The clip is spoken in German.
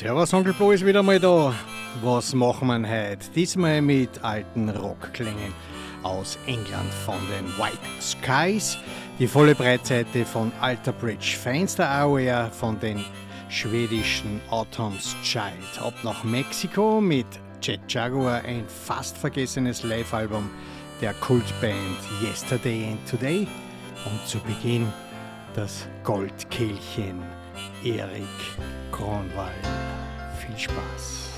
Servus, Onkel Bo ist wieder mal da. Was machen wir heute? Diesmal mit alten Rockklängen aus England von den White Skies. Die volle Breitseite von Alter Bridge, feinster AOR von den schwedischen Autumn's Child. Ab nach Mexiko mit Jet Jaguar, ein fast vergessenes Live-Album der Kultband Yesterday and Today. Und zu Beginn das Goldkehlchen Erik Kronwall. Viel Spaß.